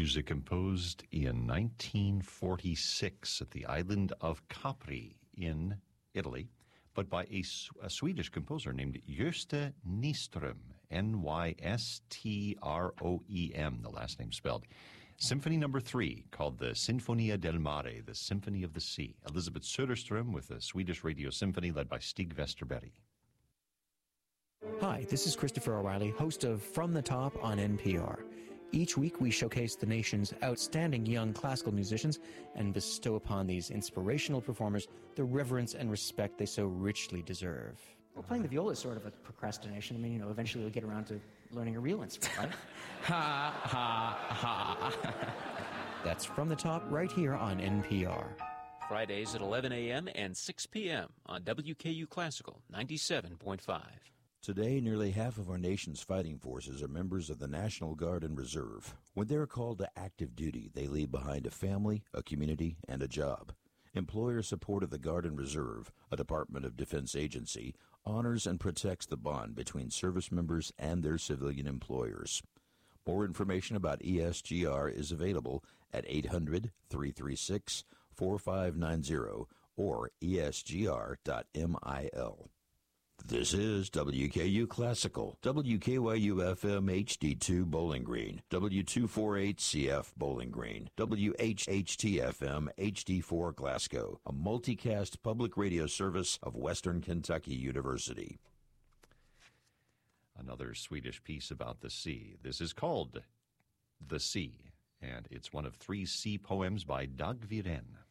Music composed in 1946 at the island of Capri in Italy, but by a Swedish composer named Gösta Nyström, Nyström, the last name spelled. Symphony number 3, called the Sinfonia del Mare, the Symphony of the Sea. Elisabeth Söderström with the Swedish Radio Symphony led by Stig Vesterberg. Hi, this is Christopher O'Reilly, host of From the Top on NPR. Each week we showcase the nation's outstanding young classical musicians and bestow upon these inspirational performers the reverence and respect they so richly deserve. Well, playing the viola is sort of a procrastination. I mean, eventually we'll get around to learning a real instrument, right? Ha, ha, ha. That's From the Top right here on NPR. Fridays at 11 a.m. and 6 p.m. on WKU Classical 97.5. Today, nearly half of our nation's fighting forces are members of the National Guard and Reserve. When they're called to active duty, they leave behind a family, a community, and a job. Employer support of the Guard and Reserve, a Department of Defense agency, honors and protects the bond between service members and their civilian employers. More information about ESGR is available at 800-336-4590 or esgr.mil. This is WKU Classical, WKYU-FM HD2 Bowling Green, W248CF Bowling Green, WHHT-FM HD4 Glasgow, a multicast public radio service of Western Kentucky University. Another Swedish piece about the sea. This is called The Sea, and it's one of 3 sea poems by Dag Viren.